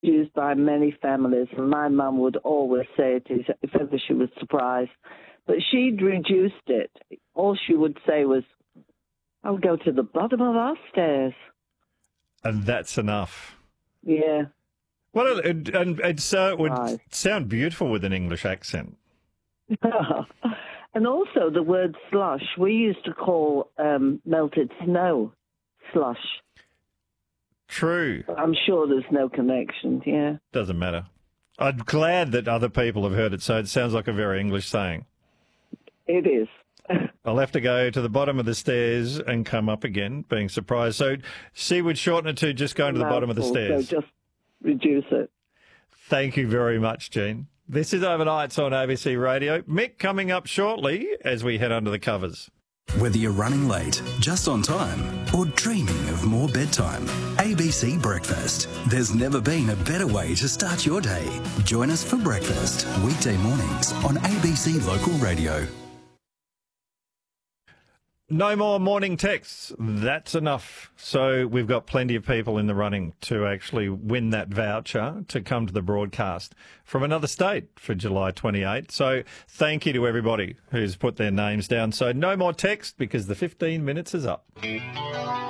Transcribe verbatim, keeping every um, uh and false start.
used by many families, and my mum would always say it is if ever she was surprised. But she'd reduced it. All she would say was, I'll go to the bottom of our stairs. And that's enough. Yeah. Well, it, and it, so it would Right. sound beautiful with an English accent. And also the word slush, we used to call um, melted snow slush. True. I'm sure there's no connection, yeah. Doesn't matter. I'm glad that other people have heard it, so it sounds like a very English saying. It is. I'll have to go to the bottom of the stairs and come up again, being surprised. So she would shorten it to just going to the bottom of the stairs. So just reduce it. Thank you very much, Jean. This is Overnights on A B C Radio. Mick coming up shortly as we head under the covers. Whether you're running late, just on time, or dreaming of more bedtime, A B C Breakfast. There's never been a better way to start your day. Join us for breakfast, weekday mornings on A B C Local Radio. No more morning texts. That's enough. So we've got plenty of people in the running to actually win that voucher to come to the broadcast from another state for July twenty-eighth. So thank you to everybody who's put their names down. So no more text because the fifteen minutes is up.